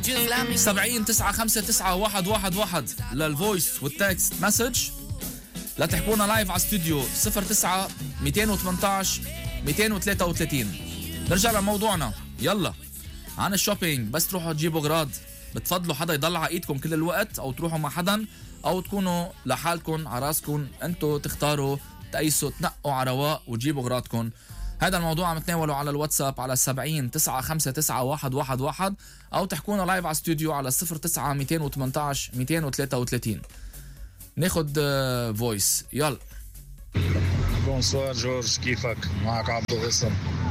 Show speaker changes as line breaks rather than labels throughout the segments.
70-959-111 للفويس والتكست مسج. لا تحكونا لايف على استوديو 09-218-233. نرجع لموضوعنا. يلا عن الشوبينج. بس تروحوا تجيبوا اغراض بتفضلوا حدا يضل على ايدكم كل الوقت، او تروحوا مع حدا، او تكونوا لحالكم على راسكم انتوا تختاروا تقيسوا تنقوا على رواق وتجيبوا اغراضكم؟ هذا الموضوع عم نتناوله على الواتساب على 70-959-111 او تحكونا لايف على استوديو على 09-218-233. ناخد فويس. يلا.
بونسوار جورج، كيفك؟ معك عبد الغصن.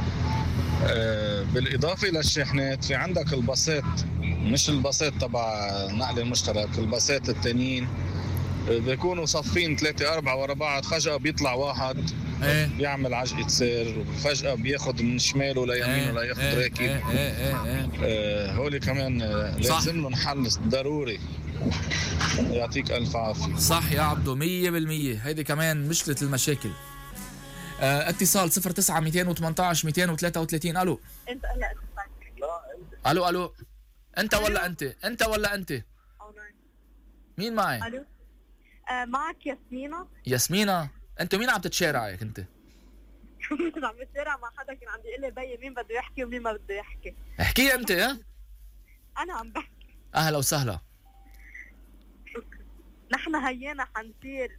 بالإضافة للشاحنات في عندك الباصات، مش الباصات تبع نقل المشترك، الباصات التانيين بيكونوا صفين 3-4 ورا بعض، فجأة بيطلع واحد بيعمل عجقة سير وفجأة بياخد من شماله ليمينه لياخد راكب. هولي كمان لازم لهم حل ضروري. يعطيك ألف عافية.
صح يا عبدو 100%. هيدي كمان مشكلة المشاكل. اتصال 09-218-233. الو.
انت لا
الو انت ولا انت مين معي؟
الو. معك ياسمينة.
ياسمينة، انت مين عم تتشارعك انت؟
كنت عم بتشارع مع حدا كان عم بيقول لي بيي مين بده يحكي ومين ما بده يحكي.
احكي انت.
انا عم بحكي.
اهلا وسهلا.
نحن هيانا حنصير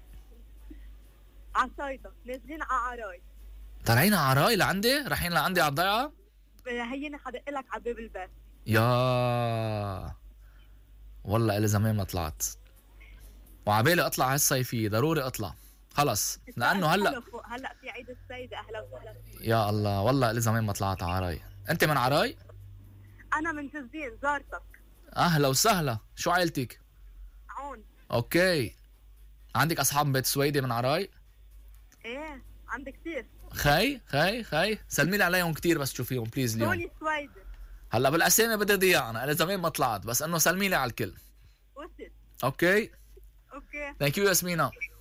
عصايدة نازلين على عراي.
طالعين على عراي لعندي؟ رايحين لعندي على الضيعة؟
هيانا حدق لك على باب البيت.
يا والله إلي زمان ما طلعت، وعبالي اطلع هالصيفية ضروري اطلع خلص، لانه هلا
في عيد السيدة. اهلا وسهلا.
يا الله والله إلي زمان ما طلعت على عراي. انت من عراي؟
انا من تزين زارتك.
اهلا وسهلا. شو عائلتك؟
عون.
اوكي. عندك اصحاب بيت سويدي من عراي؟
ايه عندي كثير.
خي سلمي لي عليهم كثير بس تشوفيهم بليز اليوم.
سوني سويدي.
هلا بالاسامي بدي ضيع انا زمان ما طلعت، بس انه سلمي لي على الكل.
وصل.
اوكي
اوكي.
ثانك يو ياسمينة.